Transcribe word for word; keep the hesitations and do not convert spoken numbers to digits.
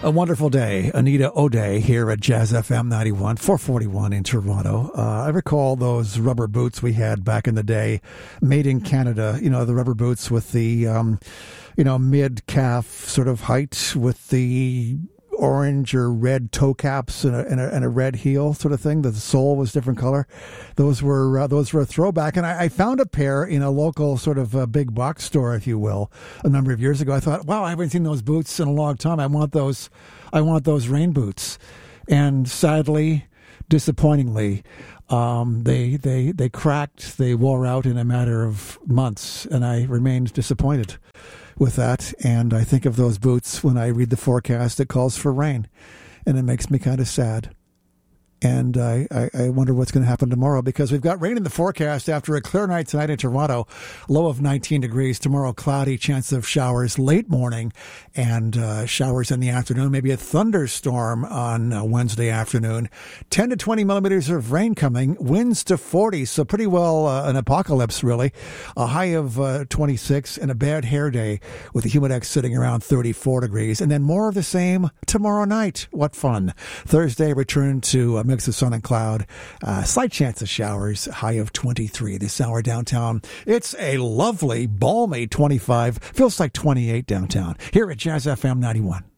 A wonderful day. Anita O'Day here at Jazz F M ninety-one, four forty-one in Toronto. Uh, I recall those rubber boots we had back in the day, made in Canada. You know, the rubber boots with the, um, you know, mid-calf sort of height with the orange or red toe caps and a, and a, and a red heel sort of thing. The sole was different color. Those were uh, those were a throwback. And I, I found a pair in a local sort of uh, big box store, if you will, a number of years ago. I thought, wow, I haven't seen those boots in a long time. I want those. I want those rain boots. And sadly, disappointingly, um, they they they cracked. They wore out in a matter of months, and I remained disappointed with that. And I think of those boots when I read the forecast that calls for rain, and it makes me kind of sad. And I, I, I wonder what's going to happen tomorrow, because we've got rain in the forecast after a clear night tonight in Toronto, low of nineteen degrees. Tomorrow, cloudy, chance of showers late morning and uh, showers in the afternoon, maybe a thunderstorm on uh, Wednesday afternoon. ten to twenty millimeters of rain coming, winds to forty, so pretty well uh, an apocalypse, really. A high of uh, twenty-six and a bad hair day with the humidex sitting around thirty-four degrees. And then more of the same tomorrow night. What fun. Thursday, return to a mix of sun and cloud. Uh, slight chance of showers, high of twenty-three this hour downtown. It's a lovely, balmy twenty-five. Feels like twenty-eight downtown. Here at Jazz F M ninety-one.